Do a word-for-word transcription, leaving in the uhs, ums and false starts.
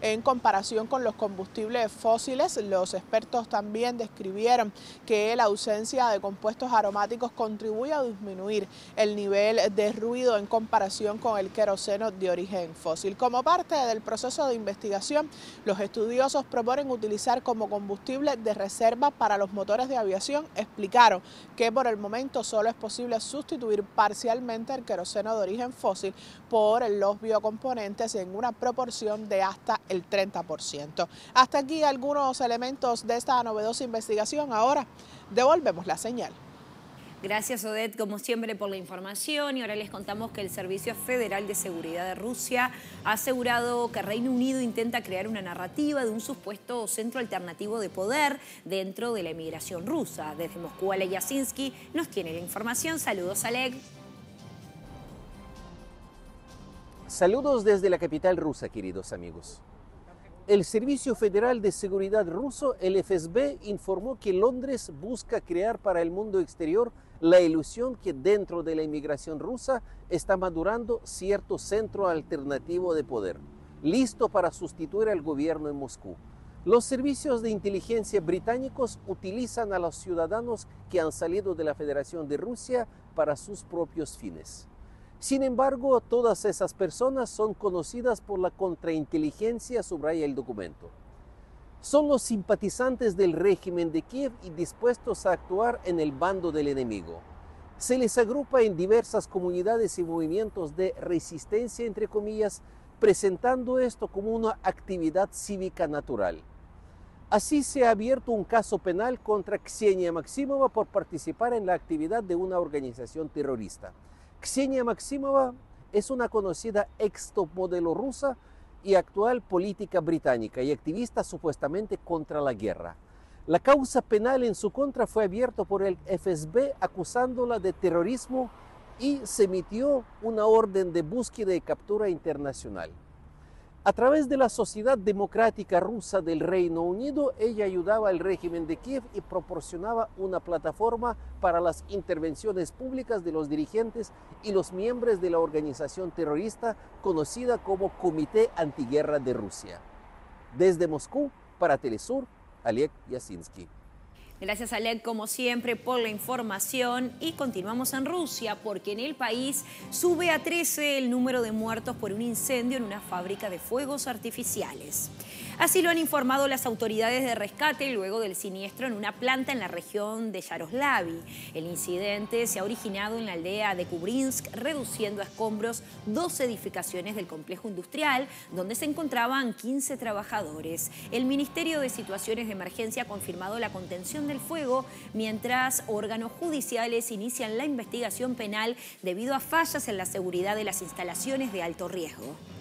en comparación con los combustibles fósiles. Los expertos también describieron que la ausencia de compuestos aromáticos contribuye a disminuir el nivel de ruido en comparación con el queroseno de origen fósil. Como parte del proceso de investigación, los estudiosos proponen utilizar como combustible de reserva para los motores de aviación. Explicaron que por el momento solo es posible sustituir parcialmente el queroseno de origen fósil por los biocomponentes en una proporción de hasta el treinta por ciento. Hasta aquí algunos elementos de esta novedosa investigación. Ahora devolvemos la señal. Gracias, Odette, como siempre, por la información. Y ahora les contamos que el Servicio Federal de Seguridad de Rusia ha asegurado que Reino Unido intenta crear una narrativa de un supuesto centro alternativo de poder dentro de la emigración rusa. Desde Moscú, Oleg Yasinski nos tiene la información. Saludos, Oleg. Saludos desde la capital rusa, queridos amigos. El Servicio Federal de Seguridad ruso, el F S B, informó que Londres busca crear para el mundo exterior la ilusión que dentro de la inmigración rusa está madurando cierto centro alternativo de poder, listo para sustituir al gobierno en Moscú. Los servicios de inteligencia británicos utilizan a los ciudadanos que han salido de la Federación de Rusia para sus propios fines. Sin embargo, todas esas personas son conocidas por la contrainteligencia, subraya el documento. Son los simpatizantes del régimen de Kiev y dispuestos a actuar en el bando del enemigo. Se les agrupa en diversas comunidades y movimientos de resistencia, entre comillas, presentando esto como una actividad cívica natural. Así se ha abierto un caso penal contra Ksenia Maximova por participar en la actividad de una organización terrorista. Ksenia Maximova es una conocida ex top modelo rusa y actual política británica y activista supuestamente contra la guerra. La causa penal en su contra fue abierta por el F S B acusándola de terrorismo y se emitió una orden de búsqueda y captura internacional. A través de la Sociedad Democrática Rusa del Reino Unido, ella ayudaba al régimen de Kiev y proporcionaba una plataforma para las intervenciones públicas de los dirigentes y los miembros de la organización terrorista conocida como Comité Antiguerra de Rusia. Desde Moscú, para Telesur, Oleg Yasinski. Gracias, Oleg, como siempre, por la información. Y continuamos en Rusia, porque en el país sube a trece el número de muertos por un incendio en una fábrica de fuegos artificiales. Así lo han informado las autoridades de rescate luego del siniestro en una planta en la región de Yaroslavl. El incidente se ha originado en la aldea de Kubrinsk, reduciendo a escombros dos edificaciones del complejo industrial, donde se encontraban quince trabajadores. El Ministerio de Situaciones de Emergencia ha confirmado la contención del fuego, mientras órganos judiciales inician la investigación penal debido a fallas en la seguridad de las instalaciones de alto riesgo.